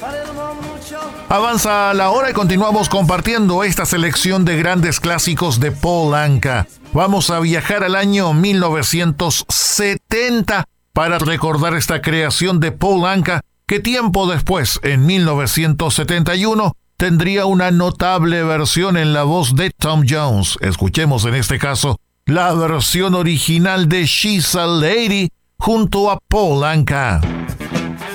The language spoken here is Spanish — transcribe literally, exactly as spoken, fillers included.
Avanza la hora y continuamos compartiendo esta selección de grandes clásicos de Paul Anka. Vamos a viajar al año mil novecientos setenta para recordar esta creación de Paul Anka, que tiempo después, en mil novecientos setenta y uno, tendría una notable versión en la voz de Tom Jones. Escuchemos en este caso la versión original de She's a Lady junto a Paul Anka.